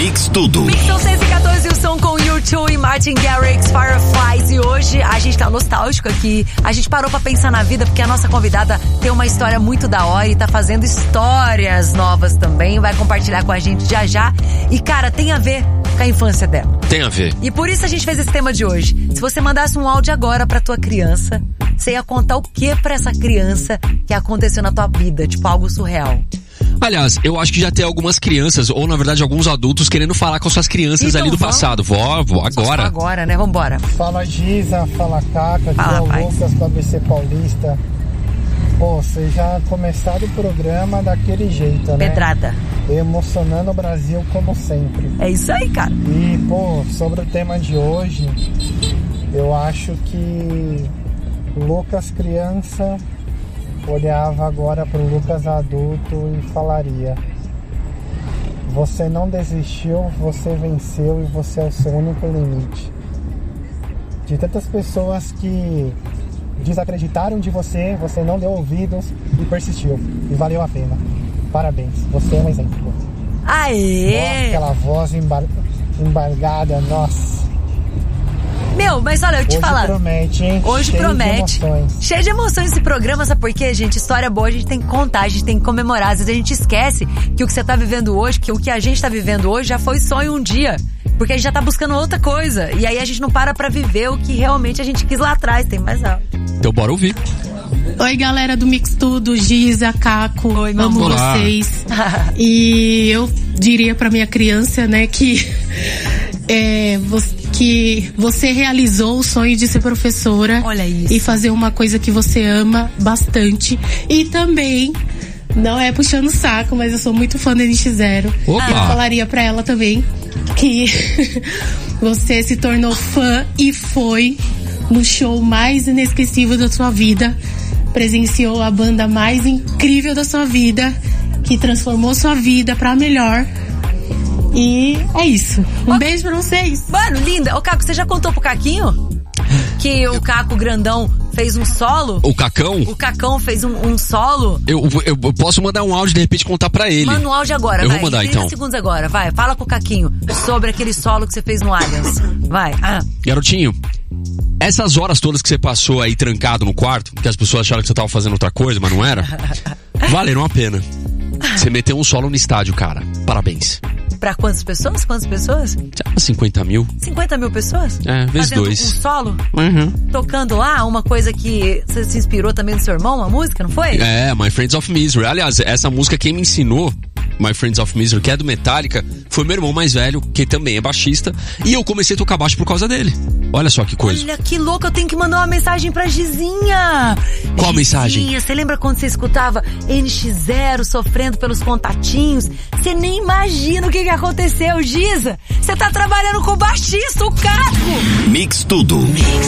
Mix Tudo. Mix 614, o som com U2 e Martin Garrix, Fireflies. E hoje a gente tá nostálgico aqui. A gente parou pra pensar na vida, porque a nossa convidada tem uma história muito da hora e tá fazendo histórias novas também. Vai compartilhar com a gente já já. E, cara, tem a ver com a infância dela. Tem a ver. E por isso a gente fez esse tema de hoje. Se você mandasse um áudio agora pra tua criança, você ia contar o que pra essa criança que aconteceu na tua vida? Tipo, algo surreal. Aliás, eu acho que já tem algumas crianças, ou na verdade alguns adultos, querendo falar com suas crianças então, ali do passado. Vó, agora. Agora, né? Vambora. Fala Giza, fala Caca, aqui é o Lucas do ABC Paulista. Pô, vocês já começaram o programa daquele jeito, né? Pedrada. Emocionando o Brasil como sempre. É isso aí, cara. E, pô, sobre o tema de hoje, eu acho que Lucas criança olhava agora pro Lucas adulto e falaria: você não desistiu, você venceu e você é o seu único limite. De tantas pessoas que desacreditaram de você, você não deu ouvidos e persistiu. E valeu a pena. Parabéns, você é um exemplo. Aê! Nossa, aquela voz embargada, nossa. Meu, mas olha, eu te falar. Hoje promete, hein? Hoje promete. Cheio de emoções esse programa, sabe por quê, gente? História boa a gente tem que contar, a gente tem que comemorar. Às vezes a gente esquece que o que você tá vivendo hoje, que o que a gente tá vivendo hoje já foi sonho um dia. Porque a gente já tá buscando outra coisa. E aí a gente não para pra viver o que realmente a gente quis lá atrás. Tem mais áudio. Então bora ouvir. Oi, galera do Mix Tudo, Giza, Caco. Oi, meu amo amor. vocês. E eu diria pra minha criança, né, que você realizou o sonho de ser professora. Olha isso. E fazer uma coisa que você ama bastante. E também, não é puxando o saco, mas eu sou muito fã da NX0. Opa. Eu falaria pra ela também que você se tornou fã e foi no show mais inesquecível da sua vida. Presenciou a banda mais incrível da sua vida, que transformou sua vida pra melhor. E é isso. Um beijo pra vocês. Mano, linda. Ô, Caco, você já contou pro Caquinho? Que o Caco grandão fez um solo? O Cacão? O Cacão fez um solo? Eu posso mandar um áudio de repente contar pra ele. Manda um áudio agora, eu vai. Vou mandar 30 então. segundos agora, vai. Fala com o Caquinho sobre aquele solo que você fez no Allianz. Vai. Garotinho, essas horas todas que você passou aí trancado no quarto, que as pessoas acharam que você tava fazendo outra coisa, mas não era, valeram a pena. Você meteu um solo no estádio, cara. Parabéns. Pra quantas pessoas? Quantas pessoas? 50 mil. 50 mil pessoas? É, vezes fazendo 2. um solo? Uhum. Tocando lá, uma coisa que você se inspirou também no seu irmão, uma música, não foi? É, My Friends of Misery. Aliás, essa música quem me ensinou, My Friends of Misery, que é do Metallica, foi meu irmão mais velho, que também é baixista, e eu comecei a tocar baixo por causa dele. Olha só que coisa. Olha que louco, eu tenho que mandar uma mensagem pra Gizinha. Qual mensagem? Gizinha, você lembra quando você escutava NX0 sofrendo pelos contatinhos? Você nem imagina o que aconteceu, Giza. Você tá trabalhando com o baixista, o Caco. Mix Tudo. Mix.